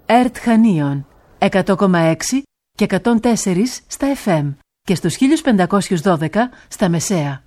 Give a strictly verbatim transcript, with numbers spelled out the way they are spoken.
ΕΡΤ Χανίων εκατό κόμμα έξι και εκατόν τέσσερα στα εφ εμ και στους χίλια πεντακόσια δώδεκα στα μεσαία.